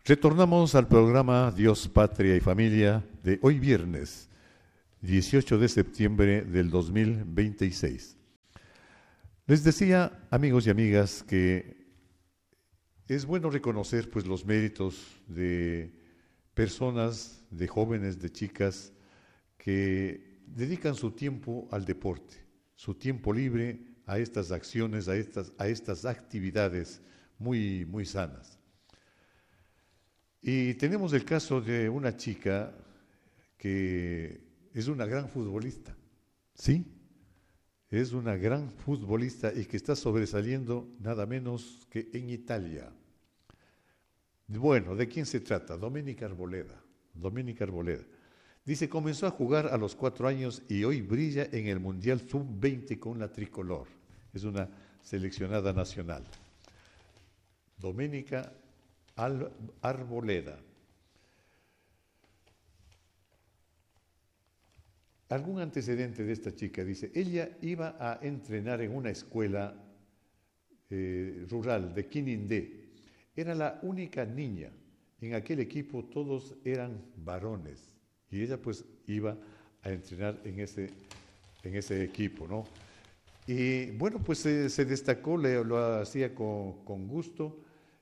Retornamos al programa Dios, Patria y Familia de hoy viernes, 18 de septiembre del 2026. Les decía, amigos y amigas, que es bueno reconocer pues los méritos de personas, de jóvenes, de chicas que dedican su tiempo al deporte, su tiempo libre a estas acciones, a estas actividades muy sanas. Y tenemos el caso de una chica que es una gran futbolista, ¿sí? Es una gran futbolista y que está sobresaliendo nada menos que en Italia. Bueno, ¿de quién se trata? Domenica Arboleda. Domenica Arboleda. Dice, comenzó a jugar a los 4 años y hoy brilla en el Mundial Sub-20 con la tricolor. Es una seleccionada nacional. Domenica Arboleda. Algún antecedente de esta chica, dice, ella iba a entrenar en una escuela rural de Quinindé. Era la única niña. En aquel equipo todos eran varones y ella pues iba a entrenar en ese equipo, ¿no? Y bueno, pues se destacó, lo hacía con gusto.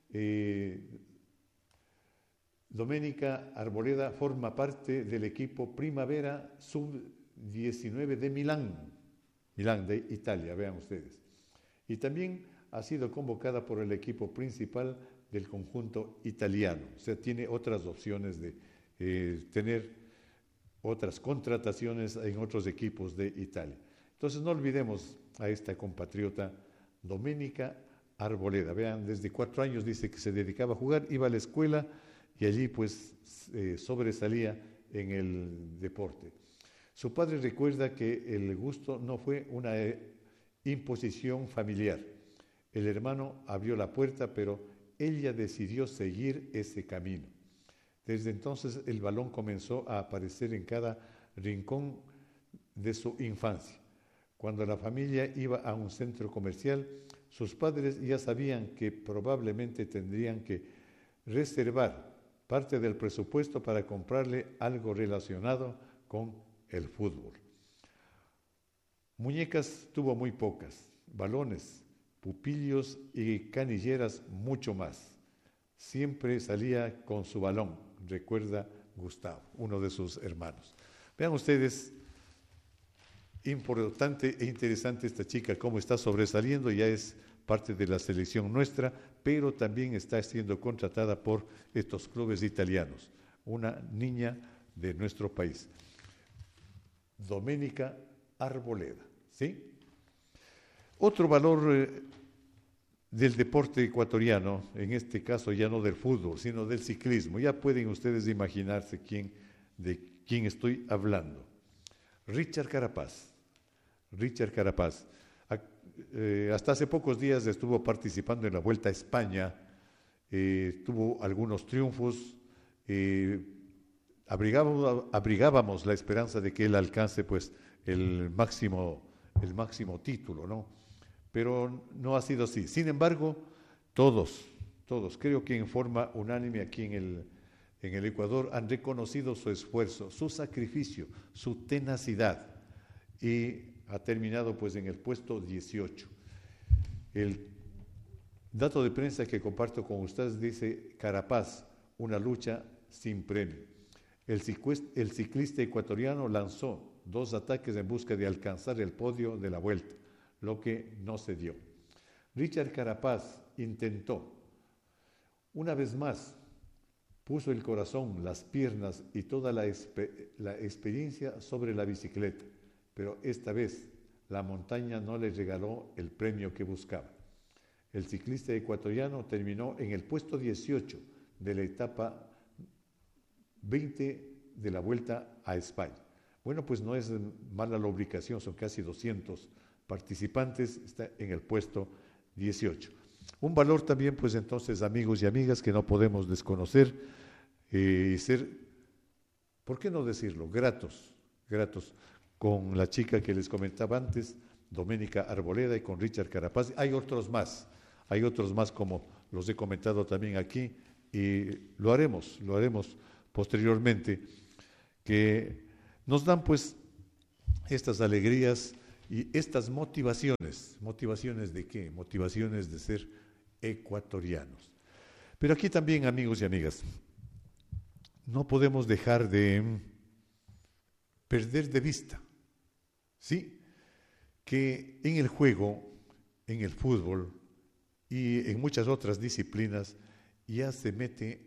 Domenica Arboleda forma parte del equipo Primavera Sub-19 de Milán de Italia, vean ustedes. Y también ha sido convocada por el equipo principal del conjunto italiano. O sea, tiene otras opciones de tener otras contrataciones en otros equipos de Italia. Entonces no olvidemos a esta compatriota Domenica Arboleda. Vean, desde 4 años dice que se dedicaba a jugar, iba a la escuela y allí pues sobresalía en el deporte. Su padre recuerda que el gusto no fue una imposición familiar. El hermano abrió la puerta, pero ella decidió seguir ese camino. Desde entonces el balón comenzó a aparecer en cada rincón de su infancia. Cuando la familia iba a un centro comercial, sus padres ya sabían que probablemente tendrían que reservar parte del presupuesto para comprarle algo relacionado con el fútbol. Muñecas tuvo muy pocas, balones, pupillos y canilleras mucho más. Siempre salía con su balón, recuerda Gustavo, uno de sus hermanos. Vean ustedes, importante e interesante esta chica, cómo está sobresaliendo, ya es parte de la selección nuestra, pero también está siendo contratada por estos clubes italianos, una niña de nuestro país. Domenica Arboleda, ¿sí? Otro valor del deporte ecuatoriano, en este caso ya no del fútbol, sino del ciclismo. Ya pueden ustedes imaginarse de quién estoy hablando. Richard Carapaz. Richard Carapaz. Hasta hace pocos días estuvo participando en la Vuelta a España, tuvo algunos triunfos, abrigábamos la esperanza de que él alcance pues el máximo título, ¿no? Pero no ha sido así. Sin embargo, todos, creo que en forma unánime aquí en el Ecuador han reconocido su esfuerzo, su sacrificio, su tenacidad y ha terminado pues en el puesto 18. El dato de prensa que comparto con ustedes dice: Carapaz, una lucha sin premio. El ciclista ecuatoriano lanzó 2 ataques en busca de alcanzar el podio de la vuelta, lo que no se dio. Richard Carapaz intentó, una vez más, puso el corazón, las piernas y toda la experiencia sobre la bicicleta, pero esta vez la montaña no le regaló el premio que buscaba. El ciclista ecuatoriano terminó en el puesto 18 de la etapa 20 de la Vuelta a España. Bueno, pues no es mala la ubicación, son casi 200 participantes, está en el puesto 18. Un valor también, pues entonces, amigos y amigas, que no podemos desconocer y ser, ¿por qué no decirlo?, gratos con la chica que les comentaba antes, Domenica Arboleda, y con Richard Carapaz. Hay otros más como los he comentado también aquí, y lo haremos posteriormente, que nos dan pues estas alegrías y estas motivaciones. ¿Motivaciones de qué? Motivaciones de ser ecuatorianos. Pero aquí también, amigos y amigas, no podemos dejar de perder de vista, ¿sí?, que en el juego, en el fútbol y en muchas otras disciplinas ya se mete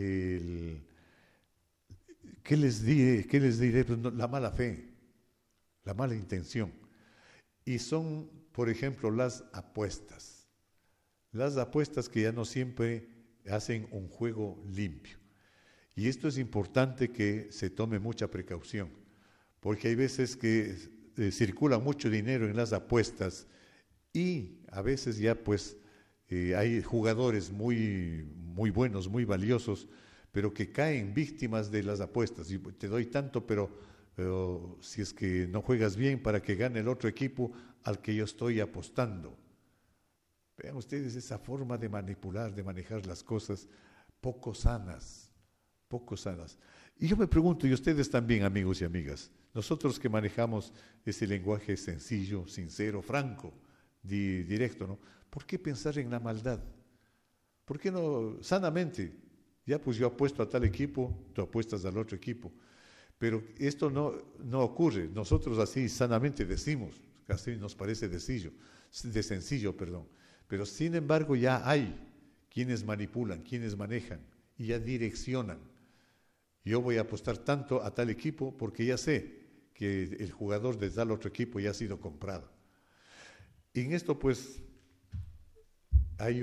¿qué les diré? Pues la mala fe, la mala intención. Y son, por ejemplo, las apuestas. Las apuestas que ya no siempre hacen un juego limpio. Y esto es importante que se tome mucha precaución, porque hay veces que circula mucho dinero en las apuestas y a veces ya pues hay jugadores muy buenos, muy valiosos, pero que caen víctimas de las apuestas. Y te doy tanto, pero si es que no juegas bien, para que gane el otro equipo al que yo estoy apostando. Vean ustedes esa forma de manipular, de manejar las cosas poco sanas, poco sanas. Y yo me pregunto, y ustedes también, amigos y amigas, nosotros que manejamos ese lenguaje sencillo, sincero, franco, directo, ¿no? ¿Por qué pensar en la maldad? ¿Por qué no sanamente? Ya pues yo apuesto a tal equipo, tú apuestas al otro equipo. Pero esto no ocurre. Nosotros así sanamente decimos, así nos parece de sencillo. Pero sin embargo ya hay quienes manipulan, quienes manejan y ya direccionan. Yo voy a apostar tanto a tal equipo porque ya sé que el jugador de tal otro equipo ya ha sido comprado. Y en esto pues hay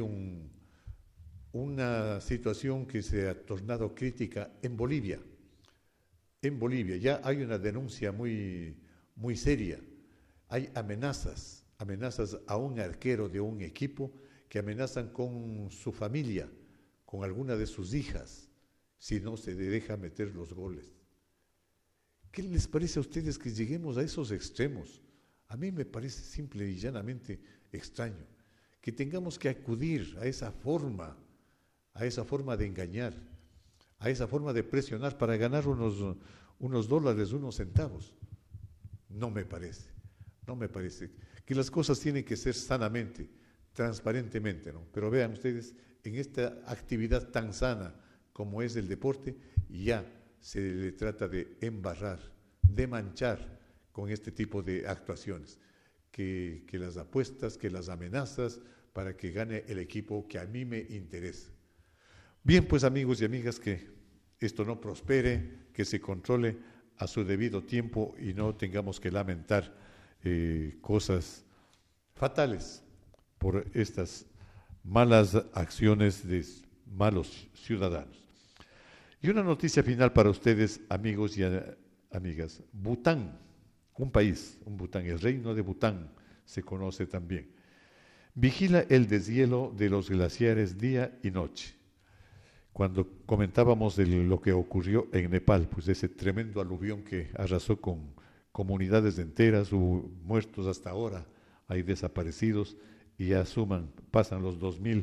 una situación que se ha tornado crítica en Bolivia. En Bolivia ya hay una denuncia muy seria. Hay amenazas a un arquero de un equipo que amenazan con su familia, con alguna de sus hijas, si no se deja meter los goles. ¿Qué les parece a ustedes que lleguemos a esos extremos? A mí me parece simple y llanamente extraño que tengamos que acudir a esa forma de engañar, a esa forma de presionar para ganar unos dólares, unos centavos. No me parece. Que las cosas tienen que ser sanamente, transparentemente, ¿no? Pero vean ustedes, en esta actividad tan sana como es el deporte, ya se le trata de embarrar, de manchar con este tipo de actuaciones, que las apuestas, que las amenazas, para que gane el equipo que a mí me interesa. Bien, pues amigos y amigas, que esto no prospere, que se controle a su debido tiempo y no tengamos que lamentar cosas fatales por estas malas acciones de malos ciudadanos. Y una noticia final para ustedes, amigos y amigas. Bután, un país, Bután, el reino de Bután se conoce también, vigila el deshielo de los glaciares día y noche. Cuando comentábamos de lo que ocurrió en Nepal, pues ese tremendo aluvión que arrasó con comunidades enteras, hubo muertos hasta ahora, hay desaparecidos y ya pasan los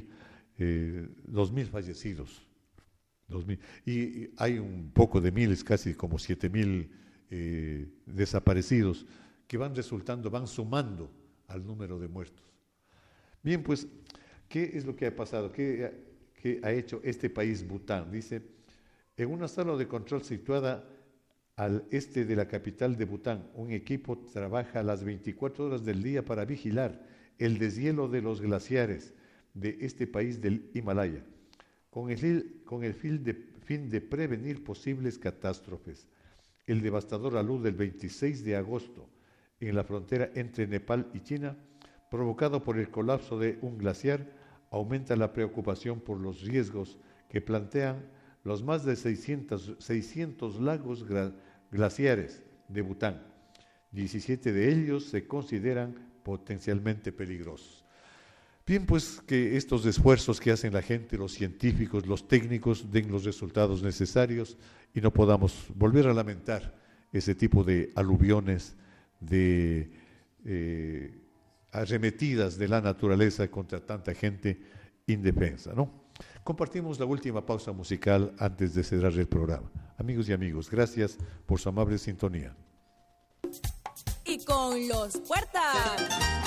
2.000 fallecidos. 2.000, y hay un poco de miles, casi como 7.000 desaparecidos que van sumando al número de muertos. Bien, pues, ¿qué es lo que ha pasado? ¿Qué ha hecho este país, Bután? Dice, en una sala de control situada al este de la capital de Bután, un equipo trabaja las 24 horas del día para vigilar el deshielo de los glaciares de este país del Himalaya, con el fin de prevenir posibles catástrofes. El devastador alud del 26 de agosto en la frontera entre Nepal y China, provocado por el colapso de un glaciar, aumenta la preocupación por los riesgos que plantean los más de 600 lagos glaciares de Bután. 17 de ellos se consideran potencialmente peligrosos. Bien, pues que estos esfuerzos que hacen la gente, los científicos, los técnicos, den los resultados necesarios y no podamos volver a lamentar ese tipo de aluviones, de arremetidas de la naturaleza contra tanta gente indefensa, ¿no? Compartimos la última pausa musical antes de cerrar el programa. Amigos y amigos, gracias por su amable sintonía. Y con los Puertas.